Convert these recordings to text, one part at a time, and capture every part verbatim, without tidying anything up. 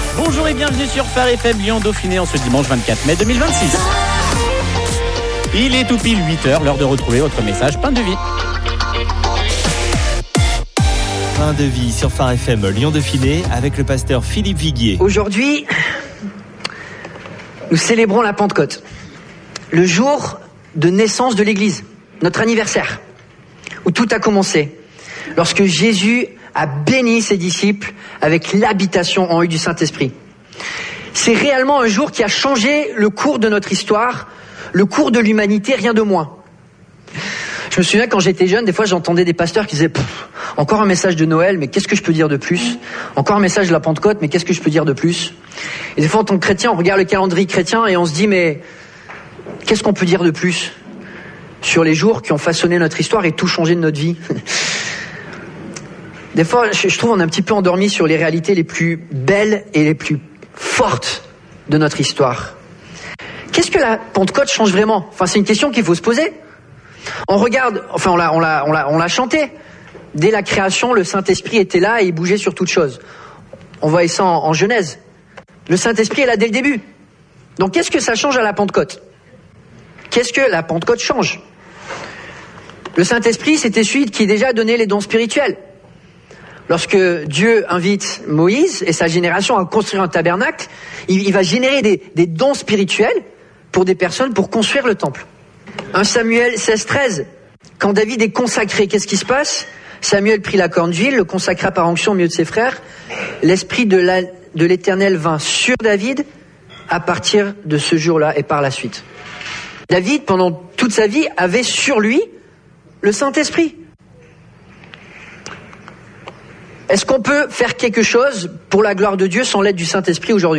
Bonjour et bienvenue sur Phare F M Lyon Dauphiné en ce dimanche vingt-quatre mai deux mille vingt-six. Il est tout pile huit heures, l'heure de retrouver votre message Pain de vie. Pain de vie sur Phare F M Lyon Dauphiné avec le pasteur Philippe Viguier. Aujourd'hui, nous célébrons la Pentecôte, le jour de naissance de l'Église, notre anniversaire, où tout a commencé, lorsque Jésus a béni ses disciples avec l'habitation en eux du Saint-Esprit. C'est réellement un jour qui a changé le cours de notre histoire, le cours de l'humanité, rien de moins. Je me souviens quand j'étais jeune, des fois j'entendais des pasteurs qui disaient « Encore un message de Noël, mais qu'est-ce que je peux dire de plus ? Encore un message de la Pentecôte, mais qu'est-ce que je peux dire de plus ?» Et des fois en tant que chrétien, on regarde le calendrier chrétien et on se dit « Mais qu'est-ce qu'on peut dire de plus sur les jours qui ont façonné notre histoire et tout changé de notre vie ?» Des fois, je trouve on est un petit peu endormi sur les réalités les plus belles et les plus fortes de notre histoire. Qu'est-ce que la Pentecôte change vraiment ? Enfin, c'est une question qu'il faut se poser. On regarde, enfin, on l'a, on l'a, on l'a, on l'a chanté. Dès la création, le Saint-Esprit était là et il bougeait sur toutes choses. On voit ça en, en Genèse. Le Saint-Esprit est là dès le début. Donc, qu'est-ce que ça change à la Pentecôte ? Qu'est-ce que la Pentecôte change ? Le Saint-Esprit, c'était celui qui déjà donnait les dons spirituels. Lorsque Dieu invite Moïse et sa génération à construire un tabernacle, il, il va générer des, des dons spirituels pour des personnes pour construire le temple. un Samuel seize treize, quand David est consacré, qu'est-ce qui se passe ? Samuel prit la corne d'huile, le consacra par onction au milieu de ses frères. L'Esprit de, la, de l'Éternel vint sur David à partir de ce jour-là et par la suite. David, pendant toute sa vie, avait sur lui le Saint-Esprit. Est-ce qu'on peut faire quelque chose pour la gloire de Dieu sans l'aide du Saint-Esprit aujourd'hui ?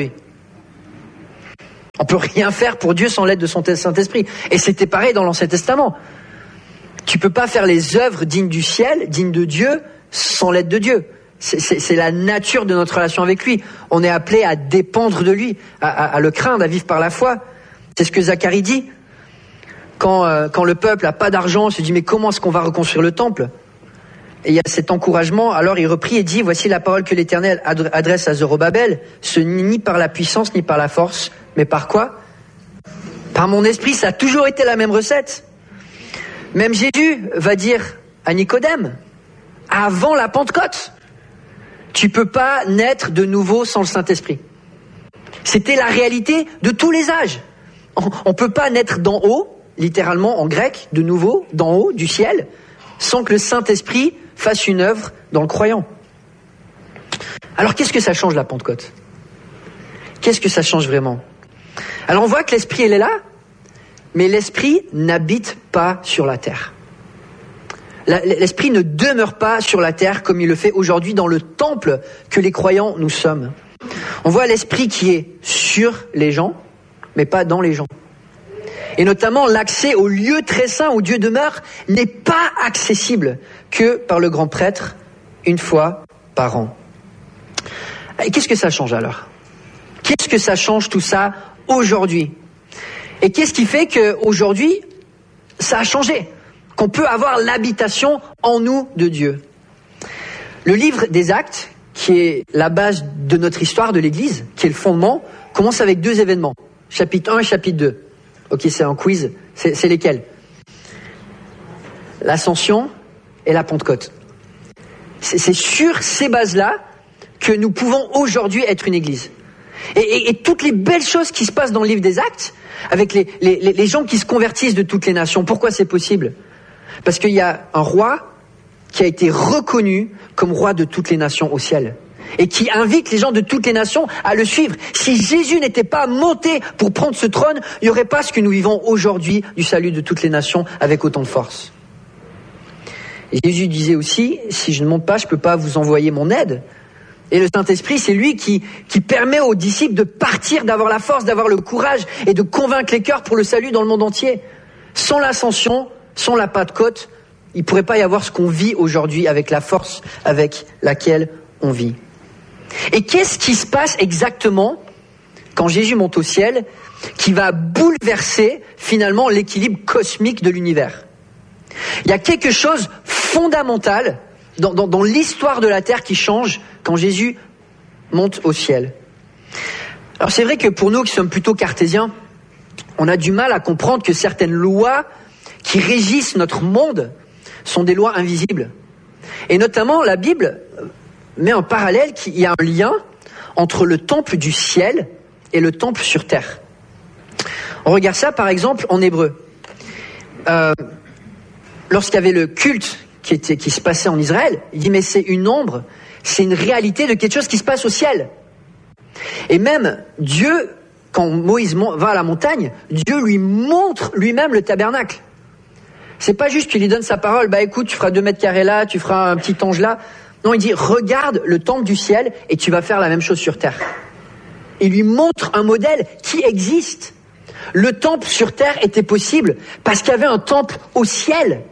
On peut rien faire pour Dieu sans l'aide de son Saint-Esprit. Et c'était pareil dans l'Ancien Testament. Tu peux pas faire les œuvres dignes du ciel, dignes de Dieu, sans l'aide de Dieu. C'est, c'est, c'est la nature de notre relation avec lui. On est appelé à dépendre de lui, à, à, à le craindre, à vivre par la foi. C'est ce que Zacharie dit. Quand, euh, quand le peuple a pas d'argent, il se dit mais comment est-ce qu'on va reconstruire le temple ? Et il y a cet encouragement, alors il reprit et dit, voici la parole que l'Éternel adresse à Zorobabel, ce n'est ni par la puissance ni par la force, mais par quoi ? Par mon esprit, ça a toujours été la même recette. Même Jésus va dire à Nicodème, avant la Pentecôte, tu peux pas naître de nouveau sans le Saint-Esprit. C'était la réalité de tous les âges. On, on peut pas naître d'en haut, littéralement en grec, de nouveau, d'en haut, du ciel, sans que le Saint-Esprit fasse une œuvre dans le croyant. Alors qu'est-ce que ça change la Pentecôte ? Qu'est-ce que ça change vraiment ? Alors on voit que l'Esprit il est là, mais l'Esprit n'habite pas sur la terre. La, l'Esprit ne demeure pas sur la terre comme il le fait aujourd'hui dans le temple que les croyants nous sommes. On voit l'Esprit qui est sur les gens, mais pas dans les gens. Et notamment, l'accès au lieu très saint où Dieu demeure n'est pas accessible que par le grand prêtre une fois par an. Et qu'est-ce que ça change alors ? Qu'est-ce que ça change tout ça aujourd'hui ? Et qu'est-ce qui fait qu'aujourd'hui, ça a changé ? Qu'on peut avoir l'habitation en nous de Dieu. Le livre des Actes, qui est la base de notre histoire de l'Église, qui est le fondement, commence avec deux événements, chapitre un et chapitre deux. Ok, c'est un quiz. C'est, c'est lesquels ? L'Ascension et la Pentecôte. C'est, c'est sur ces bases-là que nous pouvons aujourd'hui être une église. Et, et, et toutes les belles choses qui se passent dans le livre des Actes, avec les, les, les gens qui se convertissent de toutes les nations, pourquoi c'est possible ? Parce qu'il y a un roi qui a été reconnu comme roi de toutes les nations au ciel. Et qui invite les gens de toutes les nations à le suivre. Si Jésus n'était pas monté pour prendre ce trône, il n'y aurait pas ce que nous vivons aujourd'hui du salut de toutes les nations avec autant de force. Et Jésus disait aussi, si je ne monte pas, je ne peux pas vous envoyer mon aide. Et le Saint-Esprit, c'est lui qui, qui permet aux disciples de partir, d'avoir la force, d'avoir le courage et de convaincre les cœurs pour le salut dans le monde entier. Sans l'ascension, sans la Pentecôte, il ne pourrait pas y avoir ce qu'on vit aujourd'hui avec la force avec laquelle on vit. Et qu'est-ce qui se passe exactement quand Jésus monte au ciel, qui va bouleverser finalement l'équilibre cosmique de l'univers ? Il y a quelque chose de fondamental dans, dans, dans l'histoire de la Terre qui change quand Jésus monte au ciel. Alors c'est vrai que pour nous qui sommes plutôt cartésiens, on a du mal à comprendre que certaines lois qui régissent notre monde sont des lois invisibles. Et notamment, la Bible met en parallèle qu'il y a un lien entre le temple du ciel et le temple sur terre. On regarde ça, par exemple, en hébreu. Euh, lorsqu'il y avait le culte qui, était, qui se passait en Israël, il dit, mais c'est une ombre, c'est une réalité de quelque chose qui se passe au ciel. Et même Dieu, quand Moïse va à la montagne, Dieu lui montre lui-même le tabernacle. C'est pas juste qu'il lui donne sa parole, bah écoute, tu feras deux mètres carrés là, tu feras un petit ange là. Non, il dit, regarde le temple du ciel et tu vas faire la même chose sur terre. Il lui montre un modèle qui existe. Le temple sur terre était possible parce qu'il y avait un temple au ciel.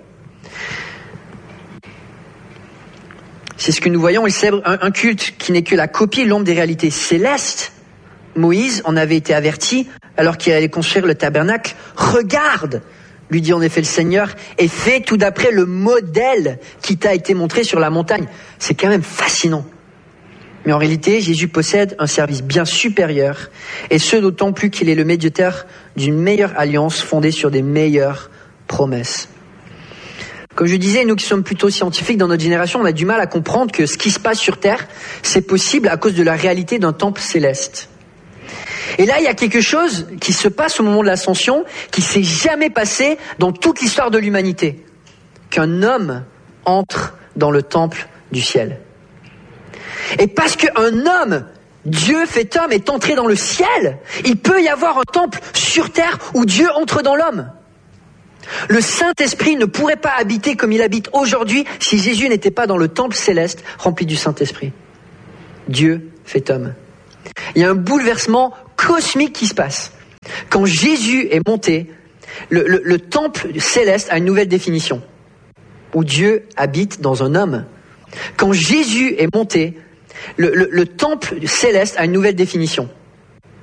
C'est ce que nous voyons, il célèbre un, un culte qui n'est que la copie, l'ombre des réalités célestes. Moïse en avait été averti alors qu'il allait construire le tabernacle. Regarde, lui dit en effet le Seigneur, et fais tout d'après le modèle qui t'a été montré sur la montagne. C'est quand même fascinant. Mais en réalité, Jésus possède un service bien supérieur, et ce d'autant plus qu'il est le médiateur d'une meilleure alliance fondée sur des meilleures promesses. Comme je disais, nous qui sommes plutôt scientifiques dans notre génération, on a du mal à comprendre que ce qui se passe sur Terre, c'est possible à cause de la réalité d'un temple céleste. Et là, il y a quelque chose qui se passe au moment de l'ascension, qui s'est jamais passé dans toute l'histoire de l'humanité. Qu'un homme entre dans le temple du ciel. Et parce qu'un homme, Dieu fait homme, est entré dans le ciel, il peut y avoir un temple sur terre où Dieu entre dans l'homme. Le Saint-Esprit ne pourrait pas habiter comme il habite aujourd'hui si Jésus n'était pas dans le temple céleste rempli du Saint-Esprit. Dieu fait homme. Il y a un bouleversement cosmique qui se passe. Quand Jésus est monté, le, le, le temple céleste a une nouvelle définition, où Dieu habite dans un homme. Quand Jésus est monté, le, le, le temple céleste a une nouvelle définition,